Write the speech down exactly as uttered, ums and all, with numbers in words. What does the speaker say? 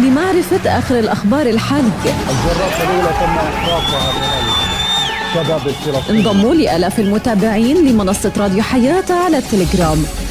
لمعرفة آخر الأخبار الحالية. الجرات الأولى تم إحراقها من الشباب الفلسطيني. انضموا لآلاف المتابعين لمنصة راديو حياة على التليجرام.